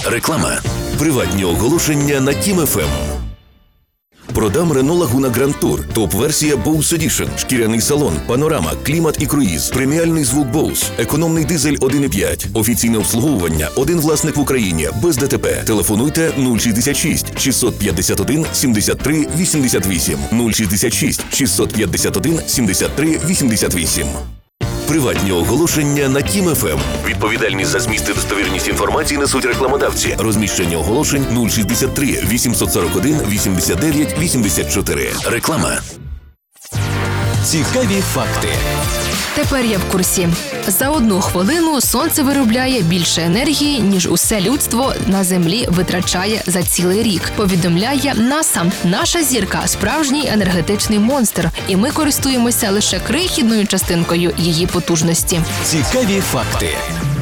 Реклама. Приватні оголошення на Тім ФМ. Продам Renault Laguna Grand Tour. Топ-версія Bose Edition. Шкіряний салон, панорама, клімат і круїз. Преміальний звук Bose. Економний дизель 1,5. Офіційне обслуговування. Один власник в Україні. Без ДТП. Телефонуйте 066 651 73 88. 066 651 73 88. Приватні оголошення на Тім ФМ. Відповідальність за зміст і достовірність інформації несуть рекламодавці. Розміщення оголошень 063 841 89 84. Реклама. Цікаві факти. Тепер я в курсі. За 1 хвилину сонце виробляє більше енергії, ніж усе людство на Землі витрачає за цілий рік. Повідомляє НАСА. Наша зірка – справжній енергетичний монстр, і ми користуємося лише крихітною частинкою її потужності. Цікаві факти.